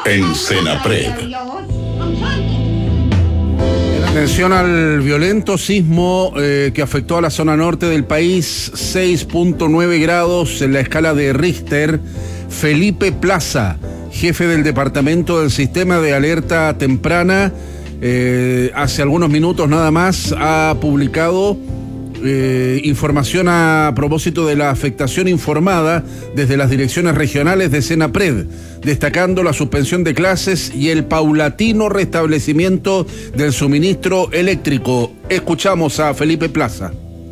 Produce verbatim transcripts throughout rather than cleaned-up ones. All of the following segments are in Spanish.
en Senapred. En atención al violento sismo eh, que afectó a la zona norte del país, seis punto nueve grados en la escala de Richter, Felipe Plaza, jefe del Departamento del Sistema de Alerta Temprana, eh, hace algunos minutos nada más ha publicado Eh, información a propósito de la afectación informada desde las direcciones regionales de Senapred, destacando la suspensión de clases y el paulatino restablecimiento del suministro eléctrico. Escuchamos a Felipe Plaza.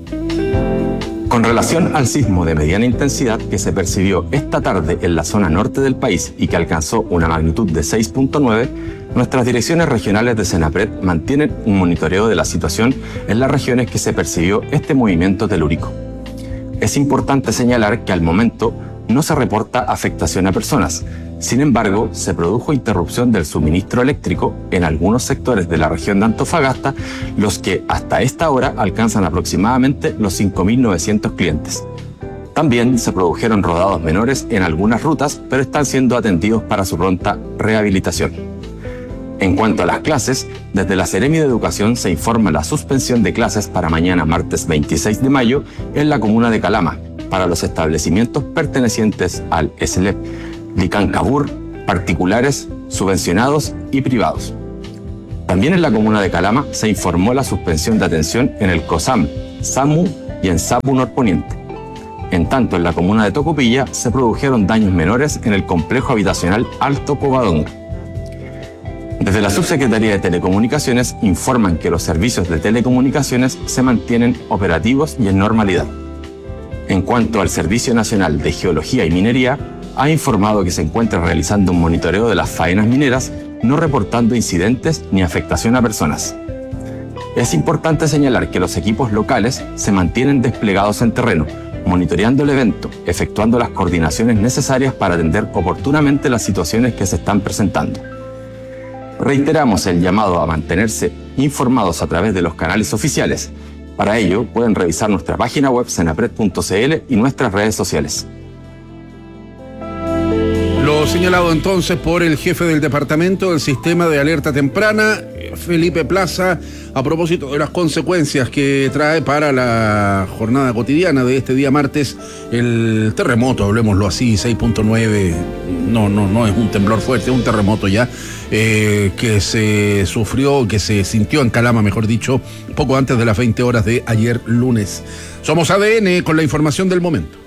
Con relación al sismo de mediana intensidad que se percibió esta tarde en la zona norte del país y que alcanzó una magnitud de seis punto nueve, nuestras direcciones regionales de Senapred mantienen un monitoreo de la situación en las regiones que se percibió este movimiento telúrico. Es importante señalar que al momento no se reporta afectación a personas. Sin embargo, se produjo interrupción del suministro eléctrico en algunos sectores de la región de Antofagasta, los que hasta esta hora alcanzan aproximadamente los cinco mil novecientos clientes. También se produjeron rodados menores en algunas rutas, pero están siendo atendidos para su pronta rehabilitación. En cuanto a las clases, desde la Seremi de Educación se informa la suspensión de clases para mañana martes veintiséis de mayo en la comuna de Calama, para los establecimientos pertenecientes al S L E P, Licancabur, particulares, subvencionados y privados. También en la comuna de Calama se informó la suspensión de atención en el COSAM, SAMU y en SAPU Norponiente. En tanto, en la comuna de Tocopilla se produjeron daños menores en el complejo habitacional Alto Covadonga. Desde la Subsecretaría de Telecomunicaciones informan que los servicios de telecomunicaciones se mantienen operativos y en normalidad. En cuanto al Servicio Nacional de Geología y Minería, ha informado que se encuentra realizando un monitoreo de las faenas mineras, no reportando incidentes ni afectación a personas. Es importante señalar que los equipos locales se mantienen desplegados en terreno, monitoreando el evento, efectuando las coordinaciones necesarias para atender oportunamente las situaciones que se están presentando. Reiteramos el llamado a mantenerse informados a través de los canales oficiales. Para ello, pueden revisar nuestra página web senapred punto c l y nuestras redes sociales. Lo señalado entonces por el jefe del Departamento del Sistema de Alerta Temprana, Felipe Plaza, a propósito de las consecuencias que trae para la jornada cotidiana de este día martes el terremoto, hablemoslo así, seis punto nueve, no, no, no es un temblor fuerte, es un terremoto ya, eh, que se sufrió, que se sintió en Calama, mejor dicho, poco antes de las veinte horas de ayer lunes. Somos A D N con la información del momento.